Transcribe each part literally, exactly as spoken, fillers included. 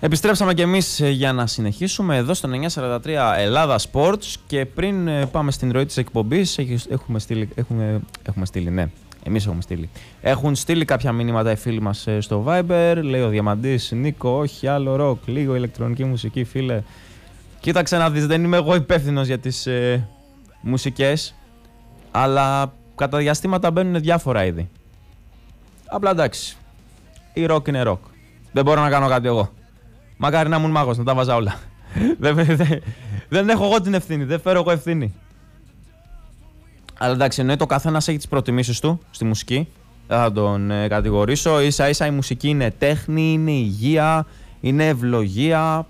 Επιστρέψαμε κι εμείς για να συνεχίσουμε εδώ στο εννιακόσια σαράντα τρία Ελλάδα Sports και πριν πάμε στην ροή της εκπομπής έχουμε στείλει, έχουμε, έχουμε στείλει, ναι, εμείς έχουμε στείλει. Έχουν στείλει κάποια μηνύματα οι φίλοι μας στο Viber, λέει ο Διαμαντής, Νίκο, όχι άλλο ροκ, λίγο ηλεκτρονική μουσική φίλε. Κοίταξε να δεις, δεν είμαι εγώ υπεύθυνος για τις ε, μουσικές, αλλά κατά διαστήματα μπαίνουν διάφορα είδη. Απλά εντάξει, η ροκ είναι ροκ. Δεν μπορώ να κάνω κάτι εγώ. Μακάρι να ήμουν μάγος, να τα βάζα όλα. δεν, δεν, δεν έχω εγώ την ευθύνη, δεν φέρω εγώ ευθύνη. Αλλά εντάξει, εννοείται ο καθένας έχει τις προτιμήσεις του στη μουσική. Δεν θα τον ε, κατηγορήσω. Ίσα ίσα η μουσική είναι τέχνη, είναι υγεία, είναι ευλογία.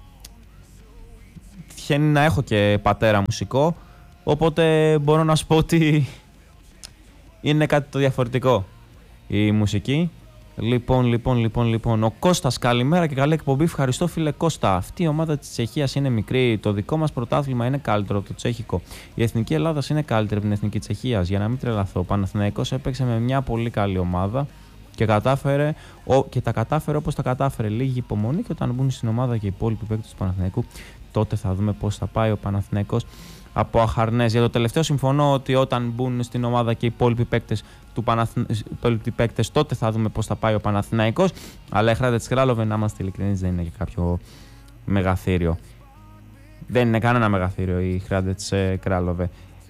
Τυχαίνει να έχω και πατέρα μουσικό, οπότε μπορώ να σου πω ότι είναι κάτι το διαφορετικό η μουσική. Λοιπόν, λοιπόν, λοιπόν, λοιπόν. Ο Κώστας, καλημέρα και καλή εκπομπή. Ευχαριστώ, φίλε Κώστα. Αυτή η ομάδα της Τσεχίας είναι μικρή. Το δικό μας πρωτάθλημα είναι καλύτερο από το τσέχικο. Η εθνική Ελλάδα είναι καλύτερη από την εθνική Τσεχίας. Για να μην τρελαθώ, ο Παναθηναϊκός έπαιξε με μια πολύ καλή ομάδα και, κατάφερε, ο, και τα κατάφερε όπως τα κατάφερε. Λίγη υπομονή και όταν μπουν στην ομάδα και οι υπόλοιποι παίκτες του Παναθηναϊκού, τότε θα δούμε πώς θα πάει ο Παναθηναϊκός από αχαρνές. Για το τελευταίο συμφωνώ ότι όταν μπουν στην ομάδα και οι υπόλοιποι παίκτες του Παναθηναϊκού, τότε θα δούμε πώς θα πάει ο Παναθηναϊκός. Αλλά η Hrádec Králové, να είμαστε ειλικρινείς, δεν είναι και κάποιο μεγαθύριο. Δεν είναι κανένα μεγαθύριο η Hrádec Králové.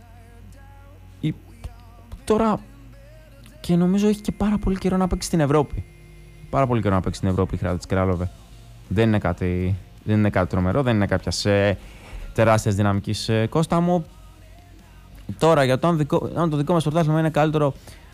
Η... Τώρα και νομίζω έχει και πάρα πολύ καιρό να παίξει στην Ευρώπη. Πάρα πολύ καιρό να παίξει στην Ευρώπη η Hrádec Králové. Δεν είναι κάτι, δεν είναι κάτι τρομερό, δεν είναι κάποια σε τεράστιας δυναμικής, Κώστα μου. Τώρα για το αν, δικό, αν το δικό μας πρωτάθλημα είναι καλύτερο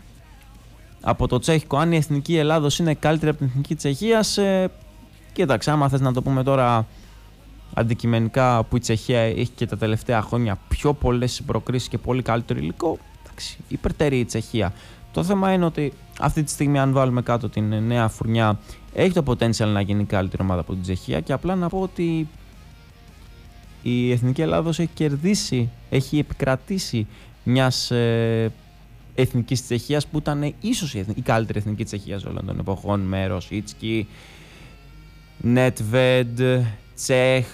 από το τσέχικο, αν η εθνική Ελλάδος είναι καλύτερη από την εθνική Τσεχίας, ε, κοίταξε, άμα θες να το πούμε τώρα αντικειμενικά, που η Τσεχία έχει και τα τελευταία χρόνια πιο πολλές προκρίσεις και πολύ καλύτερο υλικό, εντάξει, υπερτερεί η Τσεχία. Το θέμα είναι ότι αυτή τη στιγμή, αν βάλουμε κάτω την νέα φουρνιά, έχει το potential να γίνει καλύτερη ομάδα από την Τσεχία. Και απλά να πω ότι η εθνική Ελλάδος έχει κερδίσει, έχει επικρατήσει μιας ε, εθνικής Τσεχίας που ήταν ίσως η, εθνική, η καλύτερη εθνική Τσεχίας όλων των εποχών, με Ροσίτσκι, Νέτβεντ, Τσέχ.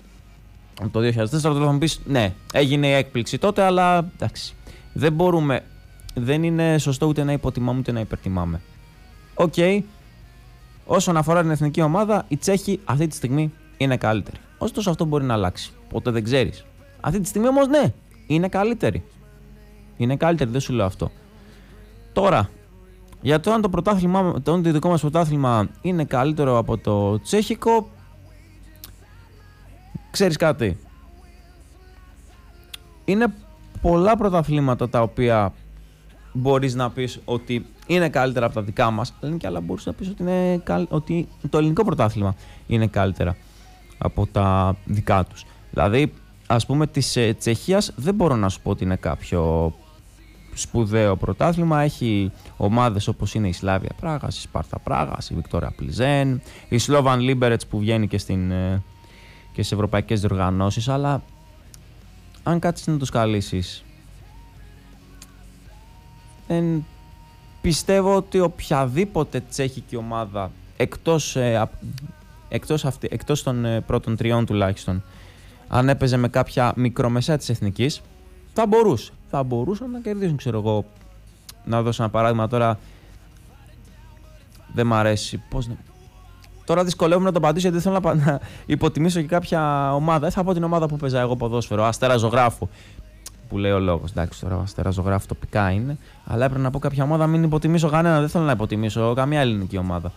Το δύο χιλιάδες τέσσερα θα μου πεις, ναι, έγινε η έκπληξη τότε, αλλά εντάξει, δεν μπορούμε, δεν είναι σωστό ούτε να υποτιμάμε ούτε να υπερτιμάμε. Οκ, okay. Όσον αφορά την εθνική ομάδα, οι Τσέχοι αυτή τη στιγμή είναι καλύτεροι. Ωστόσο αυτό μπορεί να αλλάξει, ποτέ δεν ξέρεις. Αυτή τη στιγμή όμως ναι, είναι καλύτεροι. Είναι καλύτεροι, δεν σου λέω αυτό. Τώρα, για το αν το πρωτάθλημα, το δικό μας πρωτάθλημα είναι καλύτερο από το τσέχικο, ξέρεις κάτι. Είναι πολλά πρωταθλήματα τα οποία μπορείς να πεις ότι είναι καλύτερα από τα δικά μας, αλλά είναι και άλλα μπορείς να πεις ότι, είναι, ότι το ελληνικό πρωτάθλημα είναι καλύτερα από τα δικά τους. Δηλαδή, ας πούμε, της ε, Τσεχίας δεν μπορώ να σου πω ότι είναι κάποιο σπουδαίο πρωτάθλημα. Έχει ομάδες όπως είναι η Σλάβια Πράγας, η Σπάρτα Πράγας, η Βικτόρια Πλιζέν, η Σλόβαν Λίμπερετς που βγαίνει και, στην, ε, και στις ευρωπαϊκές διοργανώσεις, αλλά αν κάτσεις να το σκαλίσεις, δεν πιστεύω ότι οποιαδήποτε τσέχικη ομάδα εκτός, ε, εκτός, αυτή, εκτός των ε, πρώτων τριών τουλάχιστον, αν έπαιζε με κάποια μικρομεσαία της εθνικής, θα μπορούσε. Θα μπορούσαν να κερδίσουν, ξέρω εγώ. Να δώσω ένα παράδειγμα τώρα. Δεν μ' αρέσει. Πώς να... Τώρα δυσκολεύομαι να το απαντήσω γιατί δεν θέλω να, να υποτιμήσω και κάποια ομάδα. Δεν θα πω την ομάδα που παίζα εγώ ποδόσφαιρο, Αστέρα Ζωγράφου. Που λέει ο λόγος. Εντάξει, τώρα ο Αστέρα Ζωγράφου τοπικά είναι. Αλλά έπρεπε να πω κάποια ομάδα, μην υποτιμήσω κανένα. Δεν θέλω να υποτιμήσω καμία ελληνική ομάδα.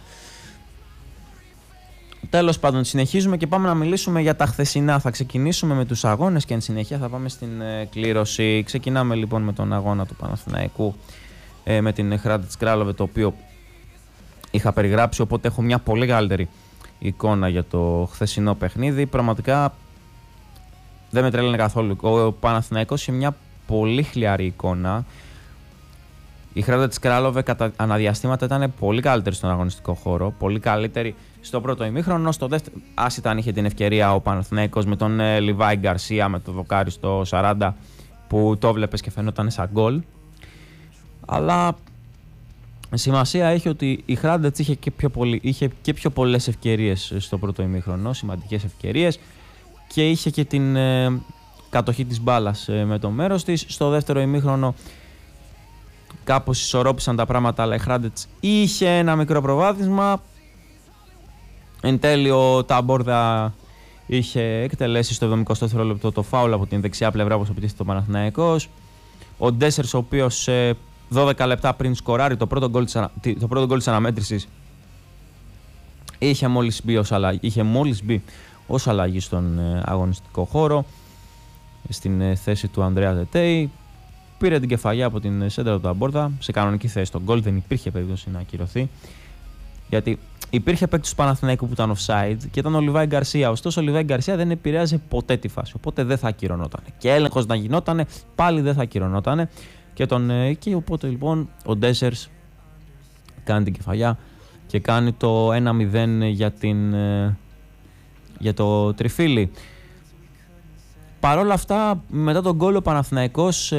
Τέλος πάντων, συνεχίζουμε και πάμε να μιλήσουμε για τα χθεσινά. Θα ξεκινήσουμε με τους αγώνες και εν συνεχεία θα πάμε στην ε, κλήρωση. Ξεκινάμε λοιπόν με τον αγώνα του Παναθηναϊκού ε, με την Hrádec Králové, το οποίο είχα περιγράψει, οπότε έχω μια πολύ καλύτερη εικόνα για το χθεσινό παιχνίδι. Πραγματικά δεν με τρέλαινε καθόλου. Ο Παναθηναϊκός είχε μια πολύ χλιαρή εικόνα. Η Hrádec Králové κατά αναδιαστήματα ήταν πολύ καλύτερη στον αγωνιστικό χώρο, πολύ καλύτερη στο πρώτο ημίχρονο. Στο δεύτερο, άσυτα αν είχε την ευκαιρία ο Παναθηναϊκός με τον ε, Λιβάη Γκαρσία, με το δοκάρι στο σαράντα, που το βλέπεις και φαινόταν σαν γκολ. Αλλά Σημασία έχει ότι η Hrádec είχε και πιο, πολύ, είχε και πιο πολλές ευκαιρίες στο πρώτο ημίχρονο, σημαντικές ευκαιρίες, και είχε και την ε, κατοχή της μπάλας ε, με το μέρος της. Στο δεύτερο ημίχρονο κάπως ισορρόπησαν τα πράγματα, αλλά η Hrádec είχε ένα μικρό προβάδισμα. Εν τέλει ο Ταμπόρδα είχε εκτελέσει στο εβδομηκοστό δευτερόλεπτο το φάουλ από την δεξιά πλευρά, όπως επιτίθεται ο Παναθηναϊκός. Ο Ντέσσερς, ο οποίος ε, δώδεκα λεπτά πριν σκοράρει το πρώτο γκολ της, το πρώτο γκολ της αναμέτρησης, είχε μόλις μπει ως αλλαγή, είχε μόλις μπει ως αλλαγή στον ε, αγωνιστικό χώρο, στην ε, θέση του Ανδρέα Τετέι. Πήρε την κεφαλιά από την σέντρα του Ταμπόρδα σε κανονική θέση. Το γκολ δεν υπήρχε περίπτωση να ακυρωθεί, γιατί υπήρχε παίκτης του Παναθηναϊκού που ήταν offside και ήταν ο Λιβάη Γκαρσία. Ωστόσο, ο Λιβάη Γκαρσία δεν επηρέαζε ποτέ τη φάση. Οπότε δεν θα ακυρωνόταν. Και έλεγχος να γινόταν, πάλι δεν θα ακυρωνόταν. Και, τον, και οπότε λοιπόν ο Ντέσσερς κάνει την κεφαλιά και κάνει το ένα μηδέν για, την, για το τριφύλι. Παρ' όλα αυτά, μετά τον γκολ ο Παναθηναϊκός,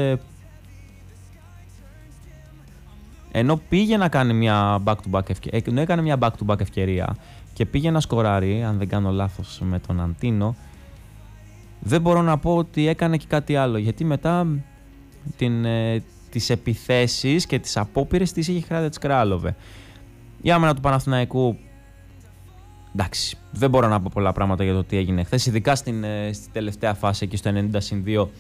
ενώ πήγε να κάνει μια back-to-back ευκαιρία, ενώ έκανε μια back-to-back ευκαιρία και πήγε να σκοράρει, αν δεν κάνω λάθος, με τον Αντίνο, δεν μπορώ να πω ότι έκανε και κάτι άλλο, γιατί μετά την, ε, τις επιθέσεις και τις απόπειρες τις είχε η Hrádec Králové. Η άμυνα του Παναθηναϊκού, εντάξει, δεν μπορώ να πω πολλά πράγματα για το τι έγινε χθες, ειδικά στην, ε, στη τελευταία φάση, εκεί στο ενενήντα συν δύο,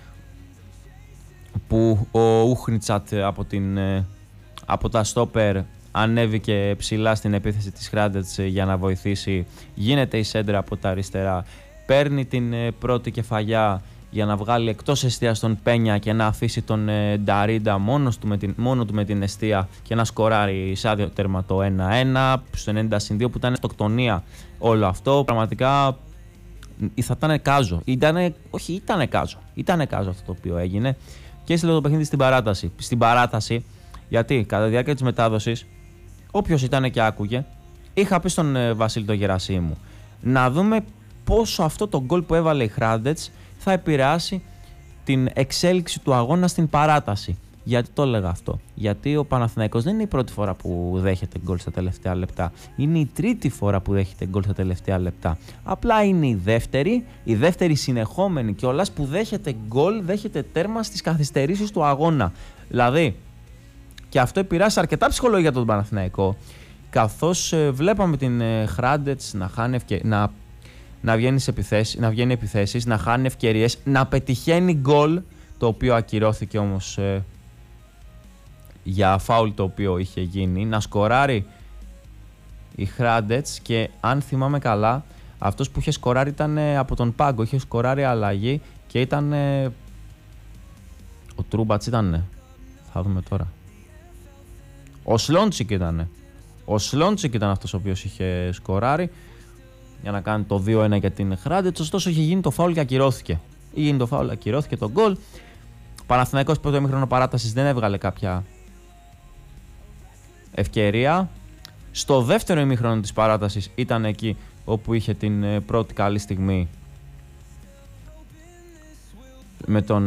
που ο Ούχνιτσατ από την... Ε, από τα στόπερ ανέβηκε ψηλά στην επίθεση της Hrádec για να βοηθήσει. Γίνεται η σέντρα από τα αριστερά. Παίρνει την πρώτη κεφαλιά για να βγάλει εκτός εστίας τον Πένια και να αφήσει τον Νταρίντα μόνος του με την, μόνο του με την εστία και να σκοράρει σε άδειο τέρμα το ένα ένα στο ενενήντα συν δύο, που ήταν αυτοκτονία όλο αυτό. Πραγματικά θα ήταν κάζο. Ήτανε, όχι, ήταν κάζο. Ήταν κάζο αυτό το οποίο έγινε και έστειλε το παιχνίδι στην παράταση. Στην παράταση, γιατί κατά τη διάρκεια της μετάδοσης, όποιος ήταν και άκουγε, είχα πει στον ε, Βασίλη το Γερασίμου να δούμε πόσο αυτό το γκολ που έβαλε η Hrádec θα επηρεάσει την εξέλιξη του αγώνα στην παράταση. Γιατί το έλεγα αυτό? Γιατί ο Παναθηναϊκός δεν είναι η πρώτη φορά που δέχεται γκολ στα τελευταία λεπτά. Είναι η τρίτη φορά που δέχεται γκολ στα τελευταία λεπτά. Απλά είναι η δεύτερη, η δεύτερη συνεχόμενη κιόλας που δέχεται γκολ, δέχεται τέρμα στις καθυστερήσεις του αγώνα. Δηλαδή, και αυτό επηρεάσει αρκετά ψυχολογία τον Παναθηναϊκό, καθώς ε, βλέπαμε την ε, Hrádec να, χάνει ευκαι... να, να, βγαίνει σε επιθέσεις, να βγαίνει επιθέσεις, να χάνει ευκαιρίες, να πετυχαίνει γκολ, το οποίο ακυρώθηκε όμως ε, για φάουλ το οποίο είχε γίνει, να σκοράρει η Hrádec, και αν θυμάμαι καλά, αυτός που είχε σκοράρει ήταν ε, από τον πάγκο, είχε σκοράρει αλλαγή και ήταν ε, ο Τρούμπατς ήτανε, θα δούμε τώρα. Ο Σλόντσικ ήταν. Ο Σλόντσικ ήταν αυτός ο οποίος είχε σκοράρει για να κάνει το δύο ένα για την Hrádec. Ωστόσο είχε γίνει το φάουλ και ακυρώθηκε. Είχε γίνει το φάουλ, ακυρώθηκε το γκολ. Ο Παναθηναϊκός πρώτο ημίχρονο παράτασης δεν έβγαλε κάποια ευκαιρία. Στο δεύτερο ημίχρονο της παράτασης ήταν εκεί όπου είχε την πρώτη καλή στιγμή με τον...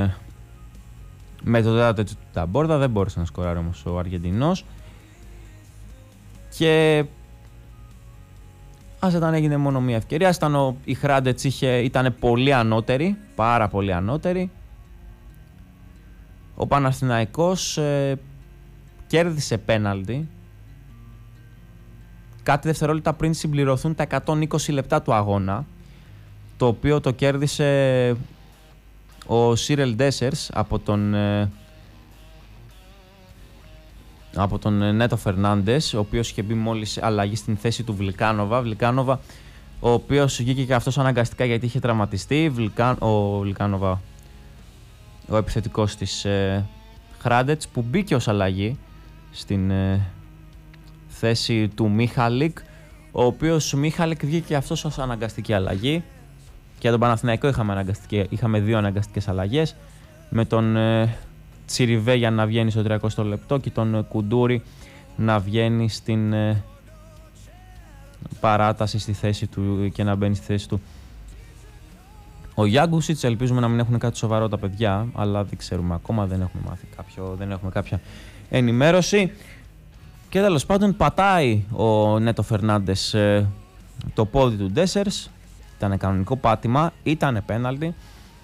Με το τέταρτο του Ταμπόρδα. Δεν μπόρεσε να σκοράρει όμως ο Αργεντινός. Και ας ήταν, έγινε μόνο μία ευκαιρία. Ήταν ο, η Hrádec ήταν πολύ ανώτερη, πάρα πολύ ανώτερη. Ο Παναθηναϊκός ε, κέρδισε πέναλτι κάτι δευτερόλεπτα πριν συμπληρωθούν τα εκατόν είκοσι λεπτά του αγώνα, το οποίο το κέρδισε ο Σίρελ Ντέσσερς από τον ε, από τον Νέτο Φερνάντες, ο οποίος είχε μπει μόλις αλλαγή στην θέση του Βλικάνοβα. Βλικάνοβα, ο οποίος βγήκε και αυτός αναγκαστικά γιατί είχε τραυματιστεί. Βλικά, ο Βλικάνοβα, ο επιθετικός της ε, Hrádec, που μπήκε ως αλλαγή στην ε, θέση του Μίχαλικ, ο οποίος Μίχαλικ βγήκε αυτός ως αναγκαστική αλλαγή. Και για τον Παναθηναϊκό είχαμε, είχαμε δύο αναγκαστικές αλλαγές, με τον ε, Τσιριβέ για να βγαίνει στο τριακοστό λεπτό και τον ε, Κουντούρη να βγαίνει στην ε, παράταση στη θέση του και να μπαίνει στη θέση του ο Γιάνγκουσιτς. Ελπίζουμε να μην έχουν κάτι σοβαρό τα παιδιά, αλλά δεν ξέρουμε ακόμα, δεν έχουμε μάθει κάποιο, δεν έχουμε κάποια ενημέρωση. Και τέλος πάντων πατάει ο Νέτο Φερνάντες ε, το πόδι του Ντέσσερς. Ήταν κανονικό πάτημα, ήταν πέναλτι.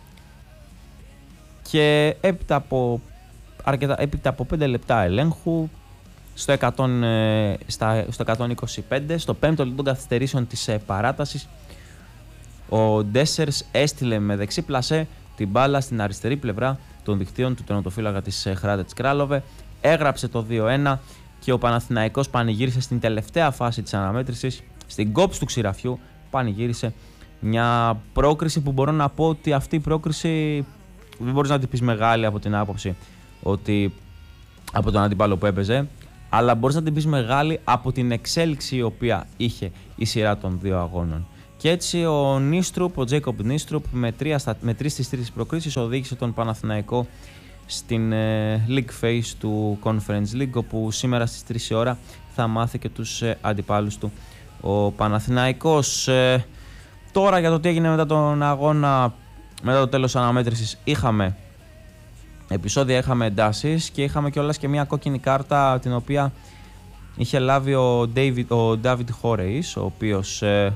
Και έπειτα από, αρκετά, έπειτα από πέντε λεπτά ελέγχου, στο, εκατό, ε, στα, στο εκατόν είκοσι πέντε, στο πέμπτο λεπτό των καθυστερήσεων της ε, παράτασης, ο Ντέσσερς έστειλε με δεξί πλασέ την μπάλα στην αριστερή πλευρά των δικτύων του τερματοφύλακα της ε, Hrádec Králové, έγραψε το δύο ένα και ο Παναθηναϊκός πανηγύρισε στην τελευταία φάση της αναμέτρησης, στην κόψη του ξηραφιού, πανηγύρισε μια πρόκριση που μπορώ να πω ότι αυτή η πρόκριση δεν μπορείς να την πεις μεγάλη από την άποψη ότι από τον αντίπαλο που έπαιζε, αλλά μπορείς να την πεις μεγάλη από την εξέλιξη η οποία είχε η σειρά των δύο αγώνων. Και έτσι ο Νίστρουπ, ο Τζέικοπ Νίστρουπ, με, με τρεις στις τρεις προκρίσεις οδήγησε τον Παναθηναϊκό στην ε, League Phase του Conference League, όπου σήμερα στις τρεις η ώρα θα μάθει και τους ε, αντιπάλους του ο Παναθηναϊκός. Ε, τώρα για το τι έγινε μετά τον αγώνα, μετά το τέλος της αναμέτρησης, είχαμε επεισόδια, είχαμε εντάσεις και είχαμε κιόλας και μια κόκκινη κάρτα την οποία είχε λάβει ο David, ο David Horeis, ο οποίος, ε,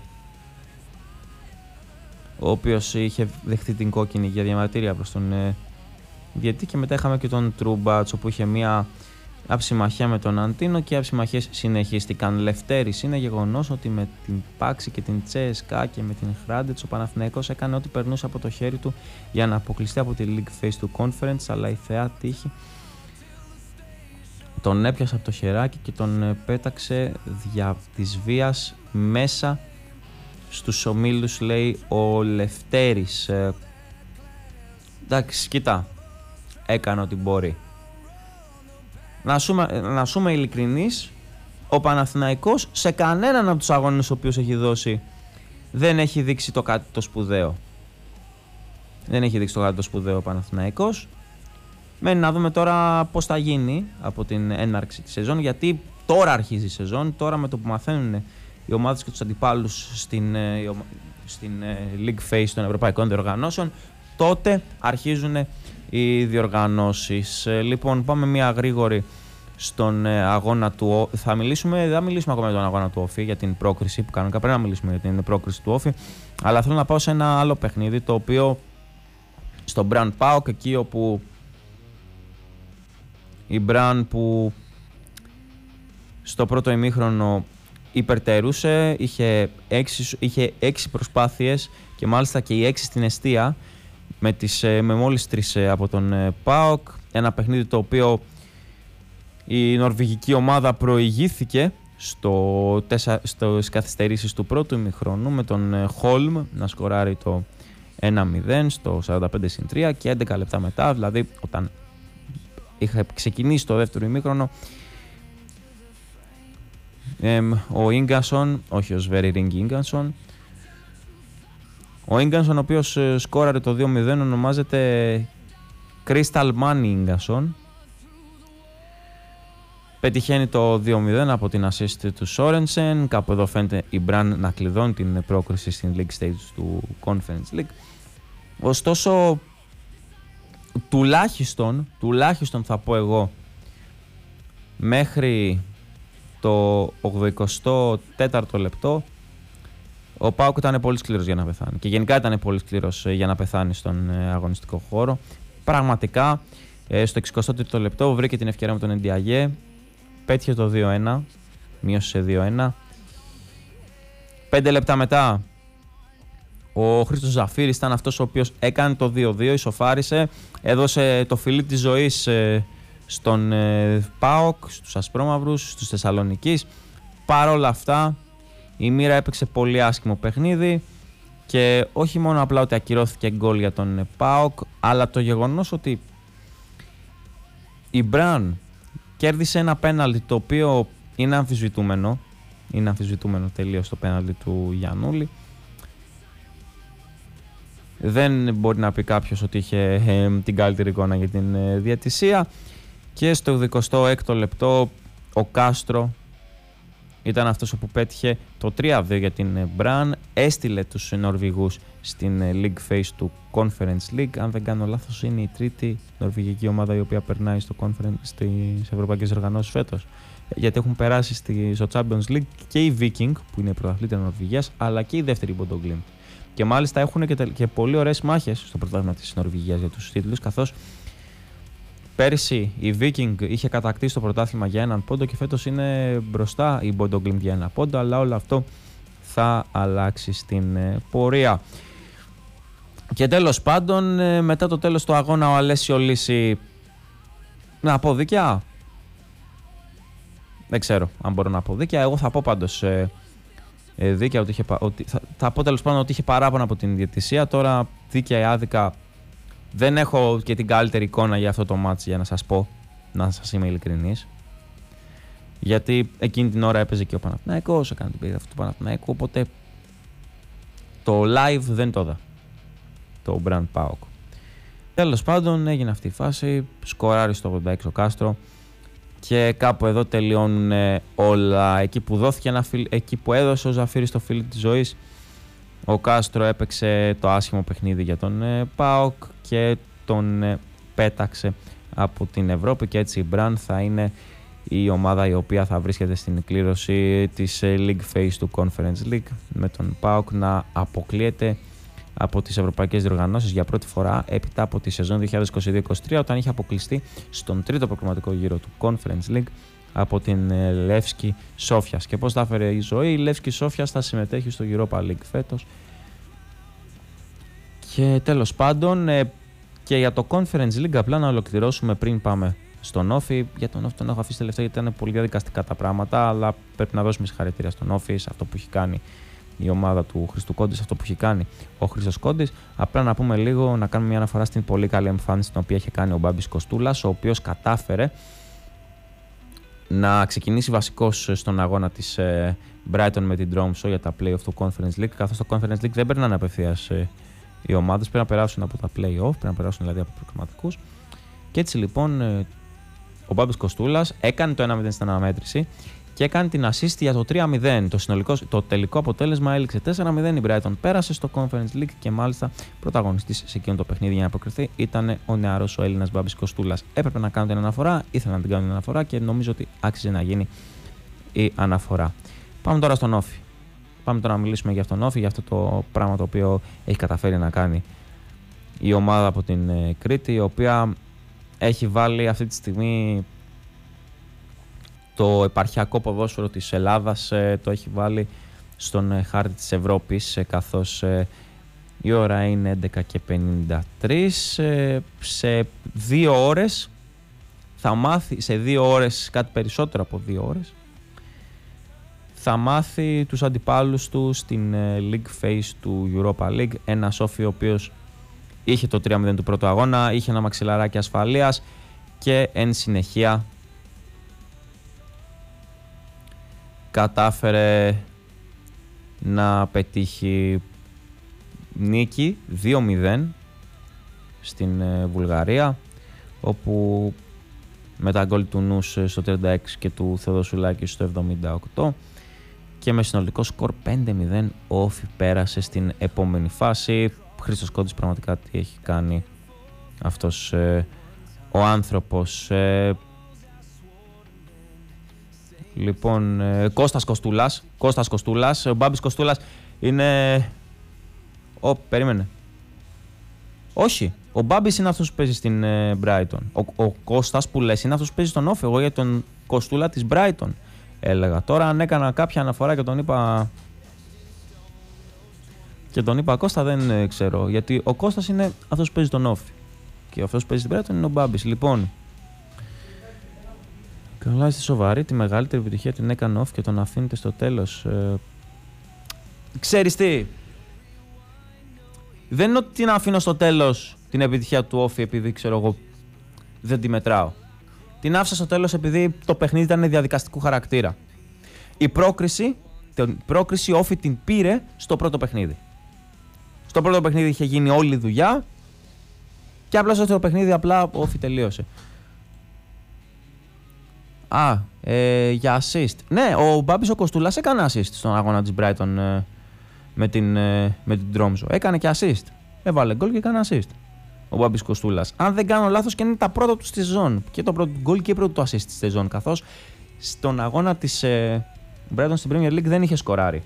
ο οποίος είχε δεχτεί την κόκκινη για διαμαρτυρία προς τον ε, διαιτητή, και μετά είχαμε και τον Τρούμπατς, όπου είχε μια αψημαχία με τον Αντίνο και οι αψημαχίες συνεχίστηκαν. Λευτέρης, είναι γεγονός ότι με την Πάξη και την Τσέσκα και με την Hrádec ο Παναθηναϊκός έκανε ό,τι περνούσε από το χέρι του για να αποκλειστεί από τη League Phase του Conference, αλλά η θεά τύχη τον έπιασε από το χεράκι και τον πέταξε δια της βίας μέσα στους ομίλους, λέει ο Λευτέρης. Ε, εντάξει, κοίτα, έκανε ό,τι μπορεί. Να σούμε, να σούμε ειλικρινείς, ο Παναθηναϊκός σε κανέναν από τους αγώνες ο οποίος έχει δώσει δεν έχει δείξει το κάτι το σπουδαίο. Δεν έχει δείξει το κάτι το σπουδαίο ο Παναθηναϊκός. Μένει να δούμε τώρα πώς θα γίνει από την έναρξη της σεζόν, γιατί τώρα αρχίζει η σεζόν, τώρα με το που μαθαίνουν οι ομάδες και τους αντιπάλους στην, στην League Phase των Ευρωπαϊκών Διοργανώσεων, τότε αρχίζουν οι διοργανώσεις. Λοιπόν, πάμε μια γρήγορη στον αγώνα του. Θα μιλήσουμε, δεν θα μιλήσουμε ακόμα για τον αγώνα του Όφη, για την πρόκριση που κανονικά πρέπει να μιλήσουμε για την πρόκριση του Όφη, αλλά θέλω να πάω σε ένα άλλο παιχνίδι, το οποίο στο Μπραν ΠΑΟΚ, εκεί όπου η Μπραν που στο πρώτο ημίχρονο υπερτερούσε, είχε έξι, είχε έξι προσπάθειες και μάλιστα και οι έξι στην εστία, με, τις, με μόλις τρεις από τον ΠΑΟΚ. Ένα παιχνίδι το οποίο η νορβηγική ομάδα προηγήθηκε στο, στις καθυστερήσεις του πρώτου ημιχρόνου, με τον Χόλμ να σκοράρει το ένα μηδέν στο σαράντα πέντε συν τρία, και έντεκα λεπτά μετά, δηλαδή όταν είχα ξεκινήσει το δεύτερο ημίχρονο, ο Ίγκανσον, όχι ο Σβέρι Ρίγκι Ίγκανσον, ο Ίγκανσον, ο οποίος σκόραρε το δύο μηδέν, ονομάζεται Crystal Money Ίγκανσον. Πετυχαίνει το δύο μηδέν από την assist του Σόρενσεν. Κάπου εδώ φαίνεται η Μπραν να κλειδώνει την πρόκριση στην League Stage του Conference League. Ωστόσο, τουλάχιστον, τουλάχιστον θα πω εγώ, μέχρι το ογδοηκοστό τέταρτο λεπτό, ο ΠΑΟΚ ήταν πολύ σκληρός για να πεθάνει. Και γενικά ήταν πολύ σκληρός για να πεθάνει στον αγωνιστικό χώρο. Πραγματικά, στο εξηκοστό τρίτο λεπτό βρήκε την ευκαιρία με τον Εντιαγέ. Πέτυχε το δύο ένα, μείωσε σε δύο ένα. Πέντε λεπτά μετά, ο Χρήστος Ζαφύρης ήταν αυτός ο οποίος έκανε το δύο δύο, ισοφάρισε, έδωσε το φιλί της ζωής στον ΠΑΟΚ, στους Ασπρόμαυρους, στους Θεσσαλονικείς. Παρ' όλα αυτά, η μοίρα έπαιξε πολύ άσχημο παιχνίδι και όχι μόνο απλά ότι ακυρώθηκε γκολ για τον ΠΑΟΚ, αλλά το γεγονός ότι η Μπραν κέρδισε ένα πέναλτι το οποίο είναι αμφισβητούμενο. Είναι αμφισβητούμενο τελείως το πέναλτι του Γιαννούλη. Δεν μπορεί να πει κάποιος ότι είχε ε, την καλύτερη εικόνα για την ε, διαιτησία. Και στο ογδοηκοστό έκτο λεπτό ο Κάστρο ήταν αυτός που πέτυχε το τρία δύο για την Μπραν. Έστειλε τους Νορβηγούς στην League Phase του Conference League. Αν δεν κάνω λάθος, είναι η τρίτη νορβηγική ομάδα η οποία περνάει στο Conference, στις ευρωπαϊκές οργανώσεις φέτος. γιατί έχουν περάσει στη, στο Champions League και η Viking, που είναι η πρωταθλήτρια Νορβηγίας, αλλά και η δεύτερη Bodø Glimt. Και μάλιστα έχουν και, και πολύ ωραίες μάχες στο πρωτάθλημα της Νορβηγίας για τους τίτλους, καθώς πέρυσι η Viking είχε κατακτήσει το πρωτάθλημα για έναν πόντο και φέτος είναι μπροστά η Bodø Glimt για ένα πόντο, αλλά όλο αυτό θα αλλάξει στην πορεία. Και τέλος πάντων, μετά το τέλος του αγώνα, ο Αλέσιο Λύση, να πω δίκαια, δεν ξέρω αν μπορώ να πω δίκαια, εγώ θα πω πάντως ε, ε, δίκαια ότι είχε, ότι, θα, θα πω τέλος πάντων ότι είχε παράπονα από την διαιτησία. Τώρα δίκαια ή άδικα δεν έχω και την καλύτερη εικόνα για αυτό το μάτς, για να σας πω, να σας είμαι ειλικρινής, γιατί εκείνη την ώρα έπαιζε και ο Παναθηναϊκός, έκανε την περιγραφή του Παναθηναϊκού, οπότε το live δεν το είδα, το Brand Paok. Τέλος πάντων έγινε αυτή η φάση, σκοράρει στο ογδόντα έξι ο Κάστρο και κάπου εδώ τελειώνουν όλα. Εκεί που, δόθηκε ένα φιλ, εκεί που έδωσε ο Ζαφύρης το φίλο της ζωής, ο Κάστρο έπαιξε το άσχημο παιχνίδι για τον ε, Πάοκ και τον ε, πέταξε από την Ευρώπη, και έτσι η Brand θα είναι η ομάδα η οποία θα βρίσκεται στην κλήρωση της ε, League Phase του Conference League, με τον Πάοκ να αποκλείεται από τις ευρωπαϊκές διοργανώσεις για πρώτη φορά έπειτα από τη σεζόν δύο χιλιάδες είκοσι δύο είκοσι τρία, όταν είχε αποκλειστεί στον τρίτο προκριματικό γύρο του Conference League από την Λεύσκη Σόφιας. Και πώς θα έφερε η ζωή, η Λεύσκη Σόφιας θα συμμετέχει στο Europa League φέτος. Και τέλος πάντων, και για το Conference League, απλά να ολοκληρώσουμε πριν πάμε στον Όφη. Για τον Όφη τον έχω αφήσει τελευταία γιατί ήταν πολύ διαδικαστικά τα πράγματα, αλλά πρέπει να δώσουμε συγχαρητήρια στον Όφη σε αυτό που έχει κάνει η ομάδα του Χρήστου Κόντη, αυτό που έχει κάνει ο Χρήστος Κόντης. Απλά να πούμε λίγο, να κάνουμε μια αναφορά στην πολύ καλή εμφάνιση την οποία είχε κάνει ο Μπάμπης Κοστούλας, ο οποίος κατάφερε να ξεκινήσει βασικός στον αγώνα της ε, Brighton με την Tromsø για τα play-off του Conference League, καθώς το Conference League δεν περνάνε απευθείας ε, οι ομάδες, πρέπει να περάσουν από τα play-off, πρέπει να περάσουν δηλαδή από προκριματικούς. Και έτσι λοιπόν ε, ο Μπάμπης Κοστούλας έκανε το ένα μηδέν στην αναμέτρηση και έκανε την assist για το τρία μηδέν. Το, συνολικό, το τελικό αποτέλεσμα έληξε τέσσερα μηδέν. Η Brighton πέρασε στο Conference League και μάλιστα πρωταγωνιστής σε εκείνο το παιχνίδι για να αποκριθεί ήταν ο νεαρός ο Έλληνας Μπάμπης Κοστούλας. Έπρεπε να κάνω την αναφορά, ήθελα να την κάνω την αναφορά και νομίζω ότι άξιζε να γίνει η αναφορά. Πάμε τώρα στον Όφη. Πάμε τώρα να μιλήσουμε για τον Όφη, για αυτό το πράγμα το οποίο έχει καταφέρει να κάνει η ομάδα από την Κρήτη, η οποία έχει βάλει αυτή τη στιγμή το επαρχιακό ποδόσφαιρο της Ελλάδας, το έχει βάλει στον χάρτη της Ευρώπης, καθώς η ώρα είναι έντεκα και πενήντα τρία. Σε δύο ώρες θα μάθει, σε δύο ώρες, κάτι περισσότερο από δύο ώρες, θα μάθει τους αντιπάλους του στην League Phase του Europa League. Ένα Όφη ο οποίος είχε το τρία μηδέν του πρώτου αγώνα, είχε ένα μαξιλαράκι ασφαλείας και εν συνεχεία κατάφερε να πετύχει νίκη δύο μηδέν στην Βουλγαρία, όπου με τα γκολ του Νους στο τριάντα έξι και του Θεοδοσουλάκη στο εβδομήντα οκτώ και με συνολικό σκορ πέντε μηδέν ο Όφη πέρασε στην επόμενη φάση. Χρήστος Κόντης, πραγματικά τι έχει κάνει αυτός ε, ο άνθρωπος. Ε, λοιπόν, ε, Κώστας Κοστούλας, Κώστας Κοστούλας, ο Μπάμπης Κοστούλας είναι... Ω, περίμενε. Όχι, ο Μπάμπης είναι αυτός που παίζει στην ε, Brighton. Ο, ο Κώστας που λες είναι αυτός που παίζει στον Όφη. Εγώ για τον Κοστούλα της Brighton έλεγα. Τώρα αν έκανα κάποια αναφορά και τον είπα... Και τον είπα Κώστα δεν ε, ξέρω. Γιατί ο Κώστας είναι αυτός που παίζει τον Όφη. Και αυτός που παίζει στην Brighton είναι ο Μπάμπης. Λοιπόν... Καλά, είστε σοβαροί. Τη μεγαλύτερη επιτυχία την έκανε Όφη και τον αφήνετε στο τέλος. Ε... Ξέρεις τι... Δεν είναι ότι την αφήνω στο τέλος την επιτυχία του Όφη επειδή ξέρω εγώ δεν τη μετράω. Την άφησα στο τέλος επειδή το παιχνίδι ήταν διαδικαστικού χαρακτήρα. Η πρόκριση, την πρόκριση Όφη την πήρε στο πρώτο παιχνίδι. Στο πρώτο παιχνίδι είχε γίνει όλη η δουλειά και απλά στο δεύτερο παιχνίδι απλά ο Όφη τελείωσε. Α, ε, για assist. Ναι, ο Μπάμπης ο Κοστούλας έκανε assist στον αγώνα της Brighton ε, με την, ε, με την Tromsø. Έκανε και assist. Έβαλε γκολ και έκανε assist. Ο Μπάμπης Κοστούλας. Αν δεν κάνω λάθος και είναι τα πρώτα του στη σεζόν. Και το πρώτο γκολ και η πρώτη του assist στη σεζόν. Καθώς στον αγώνα της ε, Brighton στην Premier League δεν είχε σκοράρει.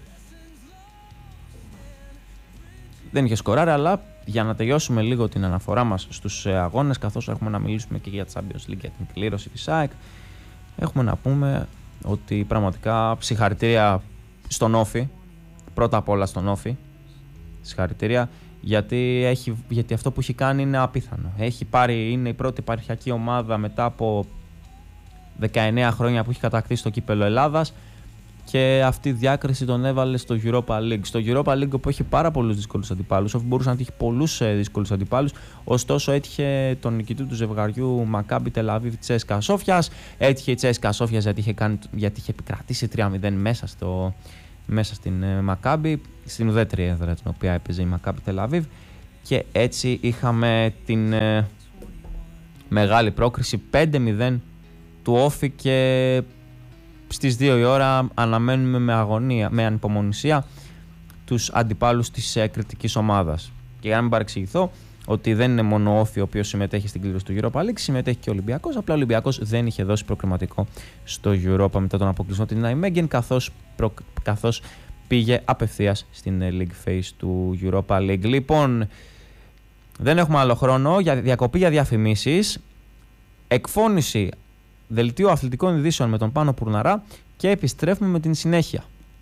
Δεν είχε σκοράρει, αλλά για να τελειώσουμε λίγο την αναφορά μας στους ε, αγώνες, καθώς έχουμε να μιλήσουμε και για Champions League, για την κλήρωση της ΑΕΚ, έχουμε να πούμε ότι πραγματικά συγχαρητήρια στον Όφη, πρώτα απ' όλα στον Όφη, συγχαρητήρια, γιατί, έχει, γιατί αυτό που έχει κάνει είναι απίθανο. Έχει πάρει, είναι η πρώτη επαρχιακή ομάδα μετά από δεκαεννέα χρόνια που έχει κατακτήσει το κύπελλο Ελλάδας, και αυτή η διάκριση τον έβαλε στο Europa League. Στο Europa League, όπου έχει πάρα πολλούς δύσκολους αντιπάλους, όπου μπορούσε να τύχει πολλούς δύσκολους αντιπάλους, ωστόσο έτυχε τον νικητή του ζευγαριού Μακάμπι Τελαβίβ Τσέσκα Σόφιας. Έτυχε η Τσέσκα Σόφιας γιατί είχε, κάνει, γιατί είχε επικρατήσει τρία μηδέν μέσα, στο, μέσα στην Μακάμπι, στην ουδέτερη έδρα την οποία έπαιζε η Μακάμπι Τελαβίβ, και έτσι είχαμε την ε, μεγάλη πρόκριση πέντε μηδέν του Όφη, και στις δύο η ώρα αναμένουμε με αγωνία, με ανυπομονησία τους αντιπάλους της ε, κριτικής ομάδας. Και για να μην παρεξηγηθώ, ότι δεν είναι μόνο ο Όφη ο οποίος συμμετέχει στην κλήρωση του Europa League, συμμετέχει και ο Ολυμπιακός. Απλά ο Ολυμπιακός δεν είχε δώσει προκριματικό στο Europa μετά τον αποκλεισμό την Ναϊμέγγεν, καθώς, προ, καθώς πήγε απευθείας στην ε, League Phase του Europa League. Λοιπόν, δεν έχουμε άλλο χρόνο για διακοπή, για διαφημίσεις, εκφώνηση δελτίο αθλητικών ειδήσεων με τον Πάνο Πουρναρά, και επιστρέφουμε με την συνέχεια.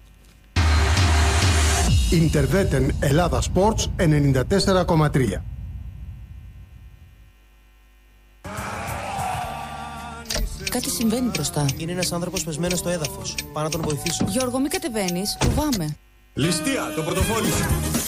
Ιντερβέτεν Ελλάδα Sports ενενήντα τέσσερα κόμμα τρία. Κάτι συμβαίνει μπροστά. Είναι ένας άνθρωπος πεσμένος στο έδαφος. Πάω να τον βοηθήσω. Γιώργο, μην κατεβαίνεις. Φοβάμαι. Ληστεία, το πορτοφόλι σου.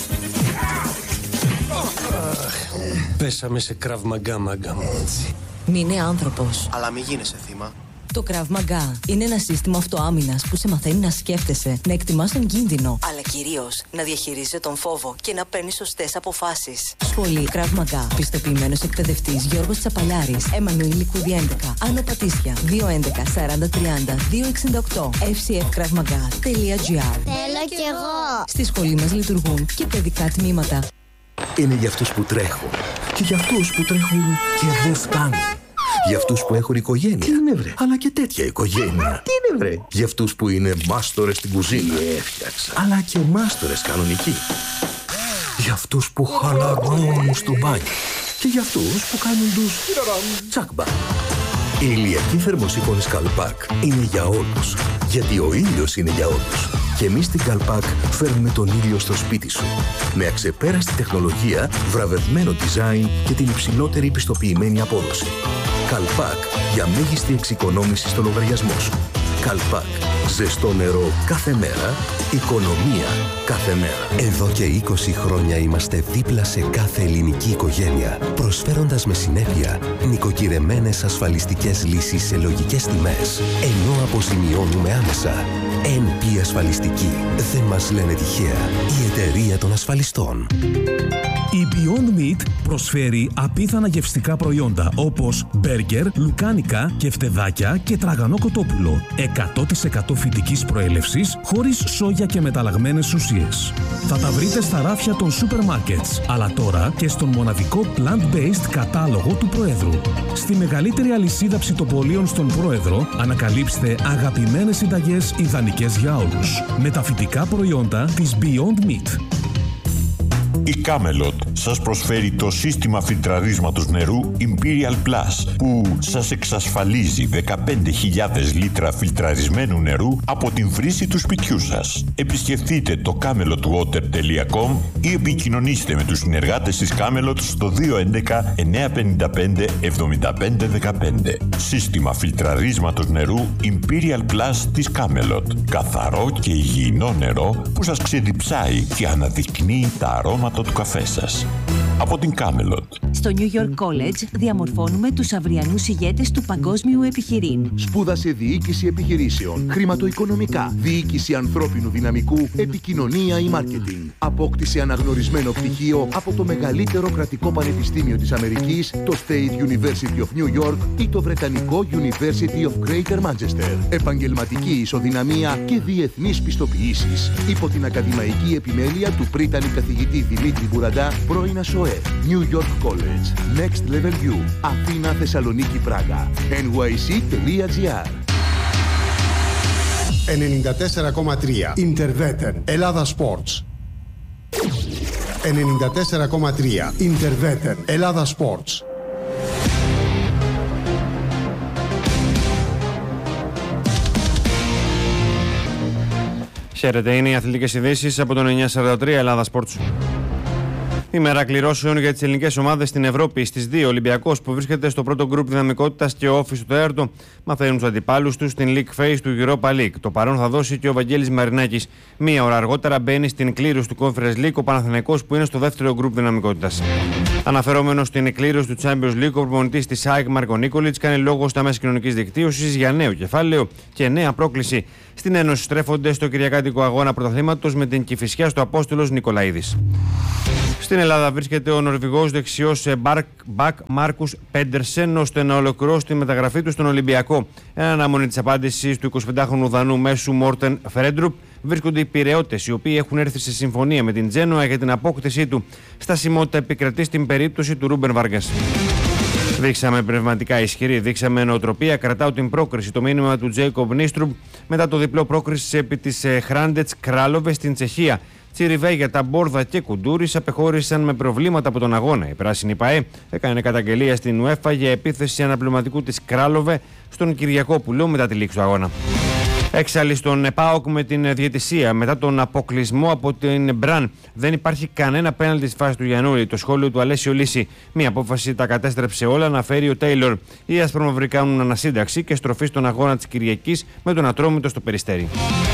Πέσαμε σε Krav Maga, μάγκα μου. Μην είναι άνθρωπος. Αλλά μην γίνεσαι θύμα. Το Krav Maga είναι ένα σύστημα αυτοάμυνας που σε μαθαίνει να σκέφτεσαι, να εκτιμάς τον κίνδυνο, αλλά κυρίως να διαχειρίζεσαι τον φόβο και να παίρνεις σωστές αποφάσεις. Σχολή Krav Maga. Πιστοποιημένος εκπαιδευτής Γιώργος Τσαπαλιάρης. Εμμανουήλ Λικούδη έντεκα. Άνω Πατήσια. δύο έντεκα σαράντα τριάντα δύο εξήντα οκτώ. εφ σι εφ κραυ μαγά τελεία τζι άρ. Θέλω κι εγώ. Στη σχολή μας λειτουργούν και παιδικά τμήματα. Είναι για αυτούς που τρέχουν και για αυτούς που τρέχουν και δεν φτάνουν. Για αυτούς που έχουν οικογένεια. Τι είναι, βρε? Αλλά και τέτοια οικογένεια. Τι είναι, βρε? Για αυτούς που είναι μάστορες στην κουζίνα. Τι έφτιαξα. Αλλά και μάστορες κανονικοί. Για αυτούς που χαλαρώνουν στο μπάνιο. Και για αυτούς που κάνουν τους τσάκμπα. Η ηλιακή θερμοσύφωνη Καλπάκ είναι για όλους. Γιατί ο ήλιος είναι για όλους. Και εμείς στην Καλπάκ φέρνουμε τον ήλιο στο σπίτι σου. Με αξεπέραστη τεχνολογία, βραβευμένο design και την υψηλότερη πιστοποιημένη απόδοση. Καλπάκ, για μέγιστη εξοικονόμηση στο λογαριασμό σου. Καλπάκ, ζεστό νερό κάθε μέρα, οικονομία κάθε μέρα. Εδώ και είκοσι χρόνια είμαστε δίπλα σε κάθε ελληνική οικογένεια, προσφέροντας με συνέπεια νοικοκυρεμένες ασφαλιστικές λύσεις σε λογικές τιμές, ενώ αποζημιώνουμε άμεσα. εν πι Ασφαλιστική. Δεν μας λένε τυχαία. Η εταιρεία των ασφαλιστών. Η Beyond Meat προσφέρει απίθανα γευστικά προϊόντα όπως μπέργκερ, λουκάνικα, κεφτεδάκια και τραγανό κοτόπουλο. εκατό τοις εκατό φυτικής προέλευσης, χωρίς σόγια και μεταλλαγμένες ουσίες. Θα τα βρείτε στα ράφια των σούπερ μάρκετς, αλλά τώρα και στον μοναδικό plant-based κατάλογο του Προέδρου. Στη μεγαλύτερη αλυσίδα ψητοπολίων στον Πρόεδρο, ανακαλύψτε αγαπημένες συνταγές ιδανικές για όλους. Με τα φυτικά προϊόντα της Beyond Meat. Η Camelot σας προσφέρει το σύστημα φιλτραρίσματος νερού Imperial Plus, που σας εξασφαλίζει δεκαπέντε χιλιάδες λίτρα φιλτραρισμένου νερού από την βρύση του σπιτιού σας. Επισκεφτείτε το camelot water τελεία com ή επικοινωνήστε με τους συνεργάτες της Camelot στο δύο έντεκα εννιακόσια πενήντα πέντε εβδομήντα πέντε δεκαπέντε. Σύστημα φιλτραρίσματος νερού Imperial Plus της Camelot. Καθαρό και υγιεινό νερό που σας ξεδιψάει και αναδεικνύει τα αρώματα του καφέ σας. Από την Camelot. Στο New York College διαμορφώνουμε τους αυριανούς ηγέτες του παγκόσμιου επιχειρήν. Σπούδασε διοίκηση επιχειρήσεων, χρηματοοικονομικά, διοίκηση ανθρώπινου δυναμικού, επικοινωνία ή μάρκετινγκ. Απόκτησε αναγνωρισμένο πτυχίο από το μεγαλύτερο κρατικό πανεπιστήμιο της Αμερικής, το State University of New York ή το βρετανικό University of Greater Manchester. Επαγγελματική ισοδυναμία και διεθνείς πιστοποιήσεις. Υπό την ακαδημαϊκή επιμέλεια του πρίτανη καθηγητή Δημήτρη Μπουραντά, πρώην ΑΣΟΕ. New York College. Next Level U. Αθήνα, Θεσσαλονίκη, Πράγα. εν γουάι σι τελεία τζι άρ. ενενήντα τέσσερα κόμμα τρία. Interveten Ελλάδα Sports. ενενήντα τέσσερα κόμμα τρία. Interveten Ελλάδα Sports. Χαίρετε, είναι οι αθλητικές ειδήσεις από τον εννιακόσια σαράντα τρία Ελλάδα Sports. Ημέρα κληρώσεων για τις ελληνικές ομάδες στην Ευρώπη. Στις δύο, ο Ολυμπιακός που βρίσκεται στο πρώτο γκρουπ δυναμικότητας και ο Όφη στο τέταρτο μαθαίνουν τους αντιπάλους τους στην League Phase του Europa League. Το παρόν θα δώσει και ο Βαγγέλης Μαρινάκης. Μία ώρα αργότερα μπαίνει στην κλήρωση του Conference League ο Παναθηναϊκός που είναι στο δεύτερο γκρουπ δυναμικότητας. Αναφερόμενος στην κλήρωση του Champions League, ο προπονητής της ΑΕΚ Μάρκο Νίκολιτς κάνει λόγο στα μέσα κοινωνικής δικτύωσης για νέο κεφάλαιο και νέα πρόκληση. Στην Ένωση στρέφονται στο κυριακάτικο αγώνα πρωταθλήματος με την Κηφισιά στο Απόστολος Νικολαίδης. Στην Ελλάδα βρίσκεται ο Νορβηγός δεξιός μπακ Μάρκους Πέντερσεν ώστε να ολοκληρώσει τη μεταγραφή του στον Ολυμπιακό. Εν αναμονή της απάντησης του εικοσιπεντάχρονου Δανού μέσου Μόρτεν Φρέντρουπ βρίσκονται οι Πειραιώτες, οι οποίοι έχουν έρθει σε συμφωνία με την Τζένοα για την απόκτησή του. Στασιμότητα επικρατεί στην περίπτωση του Ρούμπεν Βάργκας. Δείξαμε πνευματικά ισχυρή, δείξαμε νοοτροπία. Κρατάω την πρόκριση. Το μήνυμα του Τζέικομπ Νίστρουμπ μετά το διπλό πρόκριση επί της Χράντετς Κράλοβε στην Τσεχία. Τσιριβέγια, Ταμπόρδα και Κουντούρης απεχώρησαν με προβλήματα από τον αγώνα. Η πράσινη ΠΑΕ έκανε καταγγελία στην UEFA για επίθεση αναπληρωματικού της Κράλοβε στον Κυριακόπουλο μετά τη λήξη του αγώνα. Έξαλλη στον ΠΑΟΚ με την διαιτησία μετά τον αποκλεισμό από την Μπραν. Δεν υπάρχει κανένα πέναλτι στη φάση του Γιαννούλη. Το σχόλιο του Αλέσιο Λύση. Μία απόφαση τα κατέστρεψε όλα, αναφέρει ο Τέιλορ. Οι ασπρομαυροί κάνουν ανασύνταξη και στροφή στον αγώνα της Κυριακής με τον Ατρόμητο στο Περιστέρι.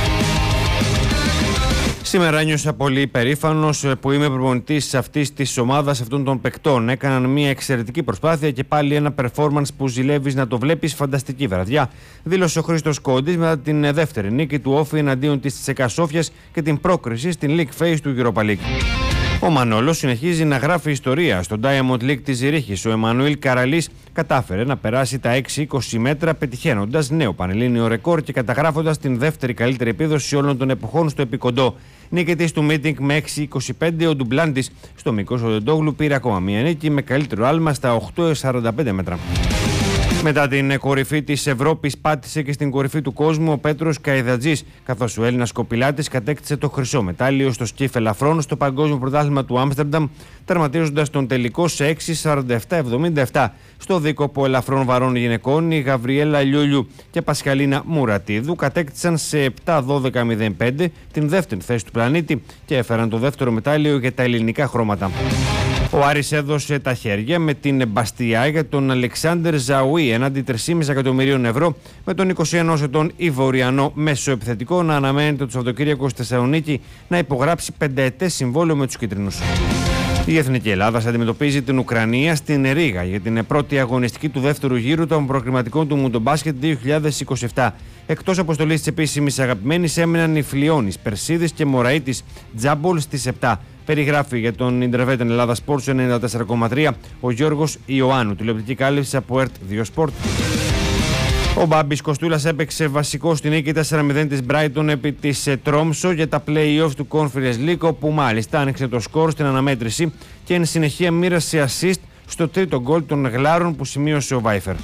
Σήμερα νιώσα πολύ υπερήφανος που είμαι προπονητής αυτής της ομάδας, αυτών των παικτών. Έκαναν μια εξαιρετική προσπάθεια και πάλι ένα performance που ζηλεύεις να το βλέπεις. Φανταστική βραδιά, δήλωσε ο Χρήστος Κόντης μετά την δεύτερη νίκη του Όφη εναντίον της Τσεκά Σόφιας και την πρόκριση στην League Phase του Europa League. Ο Μανόλος συνεχίζει να γράφει ιστορία. Στο Diamond League της Ζηρίχης, ο Εμμανουήλ Καραλής κατάφερε να περάσει τα έξι είκοσι μέτρα, πετυχαίνοντας νέο πανελλήνιο ρεκόρ και καταγράφοντας την δεύτερη καλύτερη επίδοση όλων των εποχών στο επικοντό. Νίκητης του meeting με έξι είκοσι πέντε, ο Ντουμπλάντης στο Μίκος Οδεντόγλου πήρε ακόμα μία νίκη με καλύτερο άλμα στα οκτώ σαράντα πέντε μέτρα. Μετά την κορυφή της Ευρώπης πάτησε και στην κορυφή του κόσμου ο Πέτρος Καϊδατζής, καθώς ο Έλληνας κοπηλάτης κατέκτησε το χρυσό μετάλλιο στο σκύφ ελαφρών στο Παγκόσμιο Πρωτάθλημα του Άμστερνταμ, τερματίζοντας τον τελικό σε έξι σαράντα επτά εβδομήντα επτά. Στο δίκοπο ελαφρών βαρών γυναικών, η Γαβριέλα Λιούλιου και Πασχαλίνα Μουρατίδου κατέκτησαν σε επτά δώδεκα μηδέν πέντε την δεύτερη θέση του πλανήτη και έφεραν το δεύτερο μετάλλιο για τα ελληνικά χρώματα. Ο Άρης έδωσε τα χέρια με την Μπαστιά για τον Αλεξάνδερ Ζαουί έναντι τρία κόμμα πέντε εκατομμυρίων ευρώ, με τον είκοσι ενός ετών Ιβοριανό μέσο επιθετικό να αναμένεται το Σαββατοκύριακο στη Θεσσαλονίκη να υπογράψει πενταετές συμβόλαιο με τους κίτρινους. Η Εθνική Ελλάδα αντιμετωπίζει την Ουκρανία στην Ρήγα για την πρώτη αγωνιστική του δεύτερου γύρου των προκριματικών του Μουντομπάσκετ δύο χιλιάδες είκοσι επτά. Εκτός αποστολής της επίσημης αγαπημένης έμειναν οι Φλιώνης, Περσίδης και Μωραΐτης Τζάμπολ στις επτά. Περιγράφει για τον Interveten Ελλάδα Sports ενενήντα τέσσερα κόμμα τρία ο Γιώργος Ιωάννου, τηλεοπτική κάλυψη από ΕΡΤ δύο Sport. Ο Μπάμπης Κοστούλας έπαιξε βασικό στη νίκη τέσσερα μηδέν της Brighton επί της Τρόμσο για τα play-off του Conference League, όπου μάλιστα άνοιξε το σκορ στην αναμέτρηση και εν συνεχεία μοίρασε assist στο τρίτο γκολ των Γλάρων που σημείωσε ο Βάιφερ.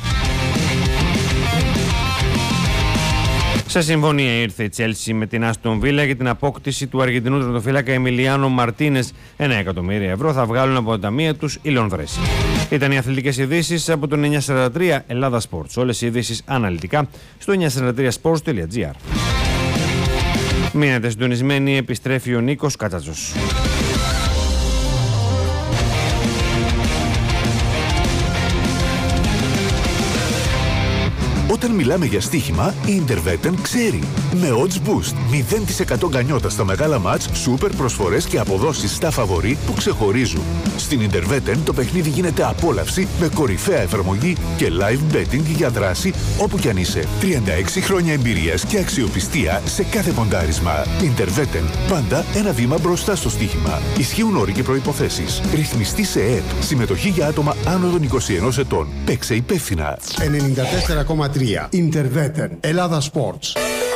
Σε συμφωνία ήρθε η Chelsea με την Aston Villa για την απόκτηση του Αργεντινού τερματοφύλακα Εμιλιάνο Μαρτίνες. Ένα εκατομμύριο ευρώ θα βγάλουν από τα ταμεία τους οι Λονδρέζοι. Ήταν οι αθλητικές ειδήσεις από τον εννιακόσια σαράντα τρία Ελλάδα Sports. Όλες οι ειδήσεις αναλυτικά στο εννιακόσια σαράντα τρία sports τελεία gr. Μείνετε συντονισμένοι, επιστρέφει ο Νίκος Κατσάτσος. Όταν μιλάμε για στοίχημα, η Interveten ξέρει. Με Odds Boost, μηδέν τοις εκατό γκανιότα στα μεγάλα μάτς, σούπερ προσφορές και αποδόσεις στα φαβορί που ξεχωρίζουν. Στην Interveten το παιχνίδι γίνεται απόλαυση με κορυφαία εφαρμογή και live betting για δράση όπου κι αν είσαι. τριάντα έξι χρόνια εμπειρίας και αξιοπιστία σε κάθε ποντάρισμα. Interveten, πάντα ένα βήμα μπροστά στο στοίχημα. Ισχύουν όροι και προϋποθέσεις. Ρυθμιστή σε ΕΕΠ. Συμμετοχή για άτομα άνω των είκοσι ενός ετών. Παίξε υπεύθυνα. ενενήντα τέσσερα κόμμα τρία Interveten Ελλάδα Sports.